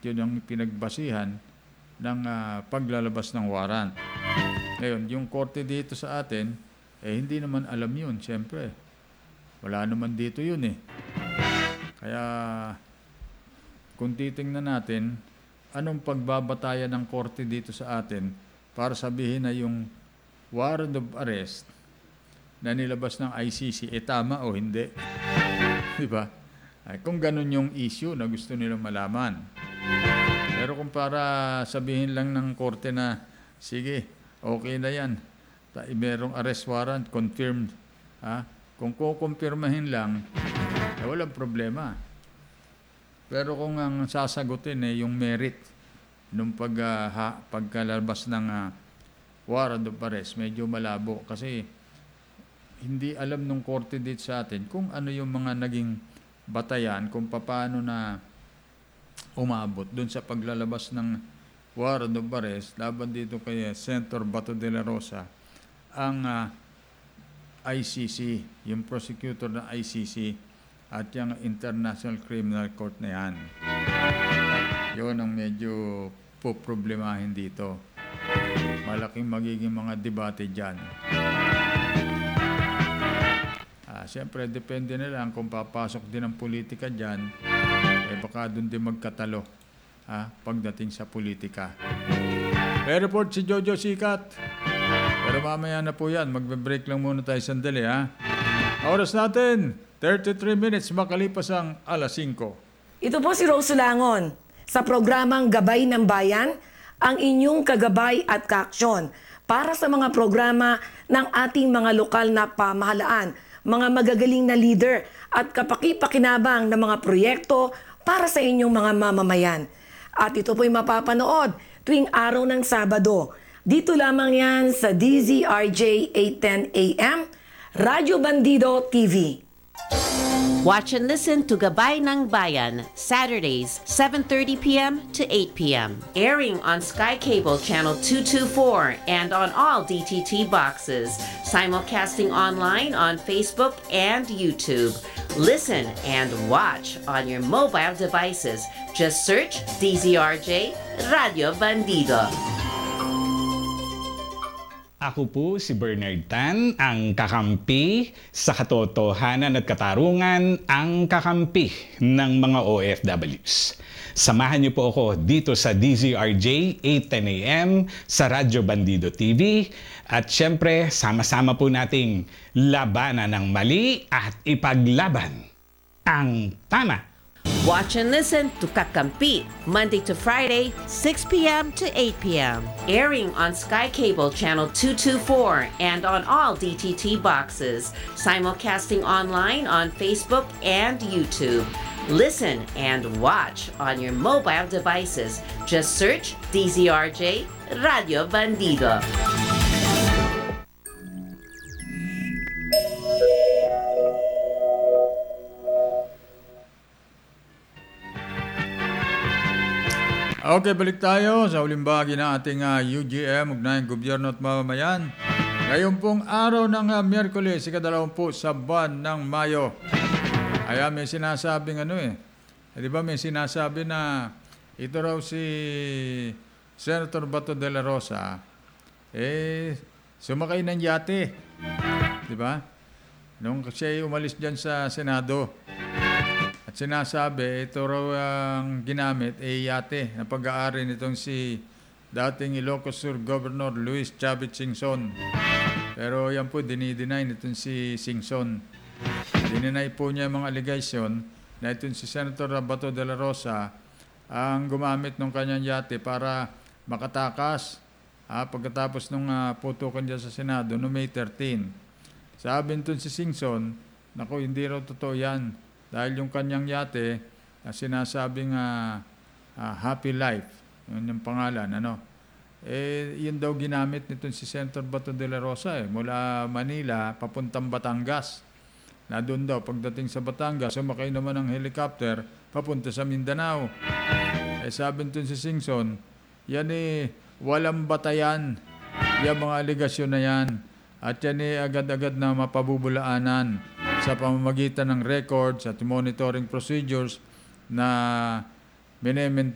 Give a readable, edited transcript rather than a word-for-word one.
yun ang pinagbasihan ng paglalabas ng warrant. Ngayon, yung korte dito sa atin, hindi naman alam yun, siyempre. Wala naman dito yun eh. Kaya, kung titingnan natin, anong pagbabatayan ng korte dito sa atin para sabihin na yung warrant of arrest na nilabas ng ICC, tama o hindi? Diba? Ay, kung ganun yung issue na gusto nilang malaman. Pero kung para sabihin lang ng korte na, sige, okay na yan. Merong arrest warrant, confirmed. Kung kukumpirmahin lang, walang problema. Pero kung ang sasagutin yung merit nung pagkalabas ng warrant of arrest, medyo malabo. Kasi hindi alam nung korte dito sa atin kung ano yung mga naging batayan, kung paano na umabot dun sa paglalabas ng warrant of arrest laban dito kay Senator Bato de la Rosa, ang ICC, yung prosecutor ng ICC at yung International Criminal Court na yan. Yun ang medyo poproblemahin dito. Malaking magiging mga debate dyan. Siyempre, depende na lang kung papasok din ang politika dyan, baka doon din magkatalo pagdating sa politika. May report si Jojo Sikat. Pero mamaya na po yan. Magbe-break lang muna tayo sandali. Oras natin, 33 minutes makalipas ang alas 5. Ito po si Rose Langon sa programang Gabay ng Bayan, ang inyong kagabay at kaaksyon para sa mga programa ng ating mga lokal na pamahalaan, mga magagaling na leader at kapaki-pakinabang na mga proyekto para sa inyong mga mamamayan. At ito po'y mapapanood tuwing araw ng Sabado. Dito lamang yan sa DZRJ 810 AM, Radyo Bandido TV. Watch and listen to Gabay ng Bayan, Saturdays, 7:30 p.m. to 8 p.m. Airing on Sky Cable Channel 224 and on all DTT boxes. Simulcasting online on Facebook and YouTube. Listen and watch on your mobile devices. Just search DZRJ Radio Bandido. Ako po si Bernard Tan, ang kakampi sa katotohanan at katarungan, ang kakampi ng mga OFWs. Samahan niyo po ako dito sa DZRJ 810 AM sa Radyo Bandido TV at syempre sama-sama po nating labanan ng mali at ipaglaban ang tama. Watch and listen to Kakampi, Monday to Friday, 6 p.m. to 8 p.m. Airing on Sky Cable Channel 224 and on all DTT boxes. Simulcasting online on Facebook and YouTube. Listen and watch on your mobile devices. Just search DZRJ Radio Bandido. Okay, balik tayo sa huling bahagi ng ating UGM, Ugnayang Gobyerno at Mamamayan. Ngayon pong araw ng Miyerkules, ika-20 sa buwan ng Mayo. Kaya may sinasabing di ba may sinasabi na ito raw si Senator Bato de la Rosa, sumakay ng yate. Di ba? Nung siya umalis dyan sa Senado. Sinasabi, ito raw ang ginamit, yate na pag-aari nitong si dating Ilocos Sur Governor Luis Chavez Singson. Pero yan po, dinideny nitong si Singson. Dininay po niya mga allegation na itong si Senator Bato de la Rosa ang gumamit ng kanyang yate para makatakas pagkatapos nung putukan dyan sa Senado noong May 13. Sabi nitong si Singson, naku, hindi raw totoo yan. Dahil yung kanyang yate, sinasabing Happy Life, yun yung pangalan, yun daw ginamit nitong si Senator Bato de la Rosa, mula Manila, papuntang Batangas. Na doon daw, pagdating sa Batangas, sumakay naman ng helicopter, papunta sa Mindanao. Sabi nitong si Singson, yan walang batayan, yung mga aligasyon na yan, at yan agad-agad na mapabubulaanan sa pamamagitan ng records at monitoring procedures na